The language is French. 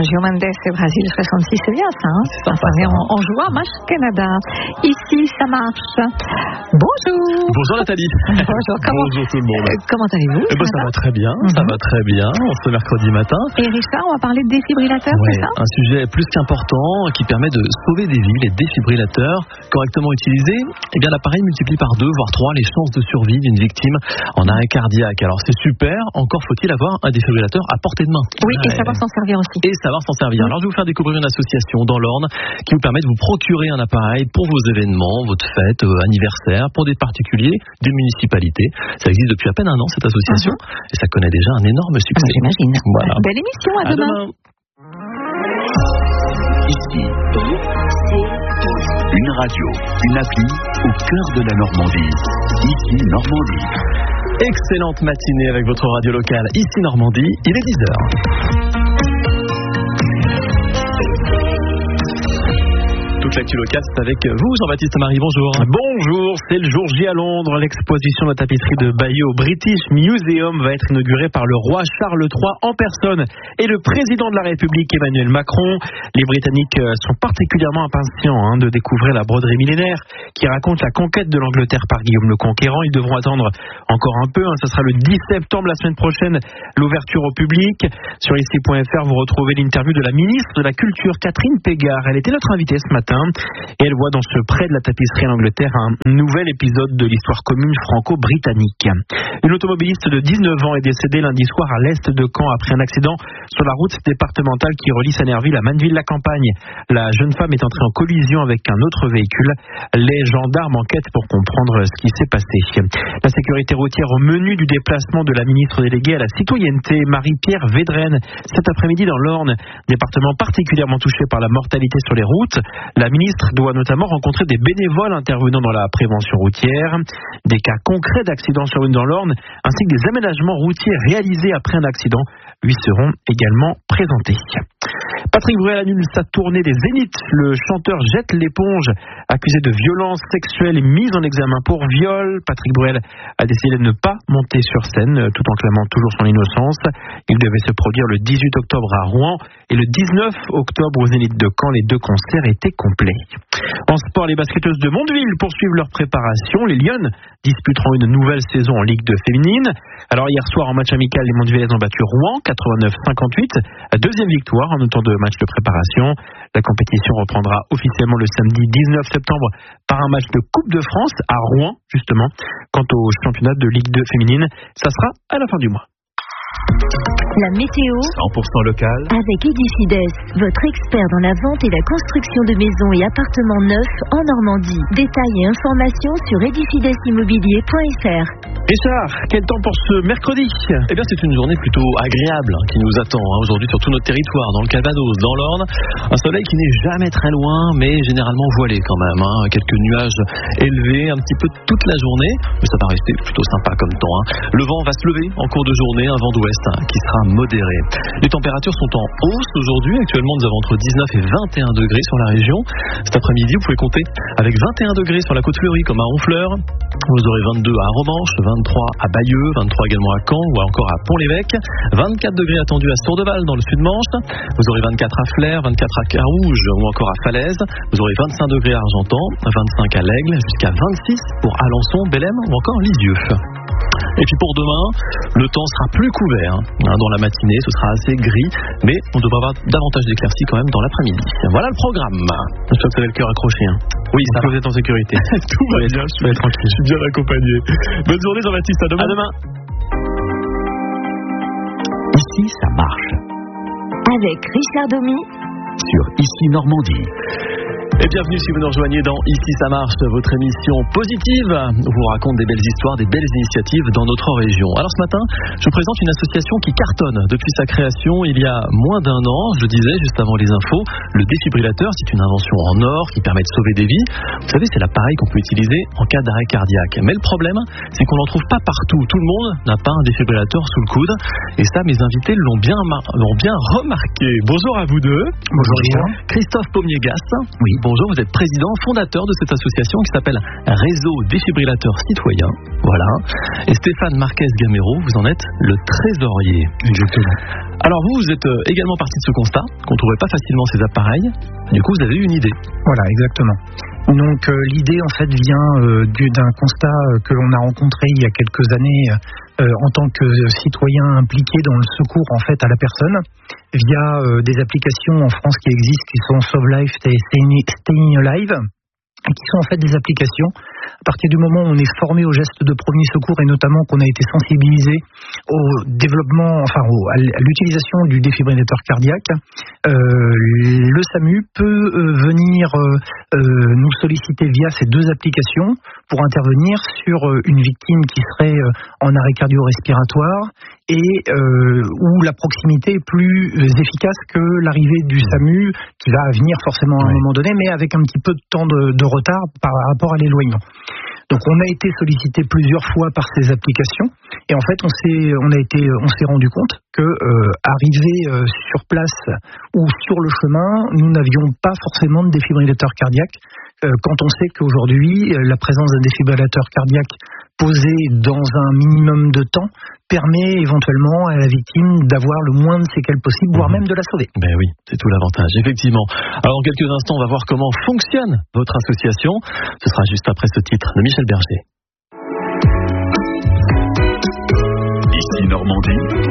Sergio Mendes et Brésil 66, c'est bien ça, hein? Ça vient en joie, match Canada. Ici, ça marche. Bonjour. Bonjour Nathalie. Bonjour, bonjour tout le monde. Comment allez-vous? Ça va très bien, ça va très bien, ce mercredi matin. Et Richard, on va parler de défibrillateurs, ouais, c'est ça? Un sujet plus qu'important qui permet de sauver des vies. Les défibrillateurs, correctement utilisés, eh bien l'appareil multiplie par 2, voire 3 les chances de survie d'une victime en arrêt cardiaque. Alors c'est super, encore faut-il avoir un défibrillateur à portée de main. Oui, et savoir s'en servir aussi. Et savoir s'en servir. Alors je vais vous faire découvrir une association dans l'Orne qui vous permet de vous procurer un appareil pour vos événements, votre fête, anniversaire, pour des particuliers, des municipalités. Ça existe depuis à peine un an cette association et ça connaît déjà un énorme succès. J'imagine. Voilà. Belle émission, à demain. Ici, une radio, une appli au cœur de la Normandie. Ici Normandie. Excellente matinée avec votre radio locale. Ici Normandie, il est 10h. Toute l'actu locale, c'est avec vous, Jean-Baptiste Marie, bonjour. Bonjour, c'est le jour J à Londres. L'exposition de la tapisserie de Bayeux au British Museum va être inaugurée par le roi Charles III en personne et le président de la République Emmanuel Macron. Les Britanniques sont particulièrement impatients de découvrir la broderie millénaire qui raconte la conquête de l'Angleterre par Guillaume le Conquérant. Ils devront attendre encore un peu, ça sera le 10 septembre, la semaine prochaine, l'ouverture au public. Sur ici.fr, vous retrouvez l'interview de la ministre de la Culture, Catherine Pégard. Elle était notre invitée ce matin. Et elle voit dans ce prêt de la tapisserie en Angleterre un nouvel épisode de l'histoire commune franco-britannique. Une automobiliste de 19 ans est décédée lundi soir à l'est de Caen après un accident sur la route départementale qui relie Sanerville à Manneville-la-Campagne. La jeune femme est entrée en collision avec un autre véhicule. Les gendarmes enquêtent pour comprendre ce qui s'est passé. La sécurité routière au menu du déplacement de la ministre déléguée à la citoyenneté, Marie-Pierre Védrenne, cet après-midi dans l'Orne, département particulièrement touché par la mortalité sur les routes. La ministre doit notamment rencontrer des bénévoles intervenant dans la prévention routière. Des cas concrets d'accidents sur une dans l'Orne, ainsi que des aménagements routiers réalisés après un accident, lui seront également présentés. Patrick Bruel annule sa tournée des Zéniths. Le chanteur jette l'éponge, accusé de violence sexuelle et mis en examen pour viol. Patrick Bruel a décidé de ne pas monter sur scène, tout en clamant toujours son innocence. Il devait se produire le 18 octobre à Rouen et le 19 octobre au Zénith de Caen. Les deux concerts étaient complets. En sport, les basketteuses de Mondeville poursuivent leur préparation. Les Lyonnes disputeront une nouvelle saison en Ligue 2 féminine. Alors hier soir, en match amical, les Mondevillaises ont battu Rouen 89-58. Deuxième victoire en autant de matchs de préparation. La compétition reprendra officiellement le samedi 19 septembre par un match de Coupe de France à Rouen, justement. Quant au championnat de Ligue 2 féminine, ça sera à la fin du mois. La météo 100% local avec Edifides, votre expert dans la vente et la construction de maisons et appartements neufs en Normandie. Détails et informations sur edifidesimmobilier.fr. Richard, quel temps pour ce mercredi? Eh bien, c'est une journée plutôt agréable qui nous attend aujourd'hui sur tout notre territoire, dans le Calvados, dans l'Orne. Un soleil qui n'est jamais très loin, mais généralement voilé quand même. Quelques nuages élevés un petit peu toute la journée, mais ça va rester plutôt sympa comme temps. Le vent va se lever en cours de journée, un vent d'ouest qui sera modéré. Les températures sont en hausse aujourd'hui. Actuellement, nous avons entre 19 et 21 degrés sur la région. Cet après-midi, vous pouvez compter avec 21 degrés sur la côte fleurie comme à Honfleur. Vous aurez 22 à Romanche, 23 à Bayeux, 23 également à Caen ou encore à Pont-l'Évêque. 24 degrés attendus à Sourdeval dans le sud-Manche. Vous aurez 24 à Flers, 24 à Carouge ou encore à Falaise. Vous aurez 25 degrés à Argentan, 25 à l'Aigle, jusqu'à 26 pour Alençon, Bellem ou encore Lisieux. Et puis pour demain, le temps sera plus couvert. Dans la matinée, ce sera assez gris, mais on devrait avoir davantage d'éclaircies quand même dans l'après-midi. Voilà le programme. J'espère que vous avez le cœur accroché. Oui, ça va. Vous êtes en sécurité. Tout va bien, je suis tranquille. Je suis bien accompagné. Bonne journée Jean-Baptiste, à demain. À demain. Ici, ça marche. Avec Richard Domy Sur Ici Normandie. Et bienvenue si vous nous rejoignez dans Ici ça marche, votre émission positive. On vous raconte des belles histoires, des belles initiatives dans notre région. Alors ce matin, je vous présente une association qui cartonne depuis sa création il y a moins d'un an. Je le disais juste avant les infos, le défibrillateur, c'est une invention en or qui permet de sauver des vies. Vous savez, c'est l'appareil qu'on peut utiliser en cas d'arrêt cardiaque. Mais le problème, c'est qu'on n'en trouve pas partout. Tout le monde n'a pas un défibrillateur sous le coude. Et ça, mes invités l'ont bien remarqué. Bonjour à vous deux. Bonjour Richard. Christophe Pommier-Gasse. Oui. bonjour, vous êtes président, fondateur de cette association qui s'appelle Réseau Défibrillateur Citoyen. Voilà. Et Stéphane Marquez-Gamero, vous en êtes le trésorier. Exactement. Alors vous êtes également parti de ce constat, qu'on ne trouvait pas facilement ces appareils. Du coup, vous avez eu une idée. Voilà, exactement. Donc l'idée en fait vient d'un constat que l'on a rencontré il y a quelques années en tant que citoyen impliqué dans le secours en fait à la personne via des applications en France qui existent qui sont Sauve Life et Staying Alive, qui sont en fait des applications. À partir du moment où on est formé aux gestes de premier secours et notamment qu'on a été sensibilisé au développement, à l'utilisation du défibrillateur cardiaque, le SAMU peut venir nous solliciter via ces deux applications pour intervenir sur une victime qui serait en arrêt cardio-respiratoire et où la proximité est plus efficace que l'arrivée du SAMU qui va venir forcément à un moment donné, mais avec un petit peu de temps de retard par rapport à l'éloignement. Donc on a été sollicité plusieurs fois par ces applications et en fait on s'est rendu compte que arrivé sur place ou sur le chemin, nous n'avions pas forcément de défibrillateur cardiaque quand on sait qu'aujourd'hui la présence d'un défibrillateur cardiaque posé dans un minimum de temps permet éventuellement à la victime d'avoir le moins de séquelles possible, voire même de la sauver. Ben oui, c'est tout l'avantage, effectivement. Alors dans quelques instants, on va voir comment fonctionne votre association. Ce sera juste après ce titre de Michel Berger. Ici Normandie.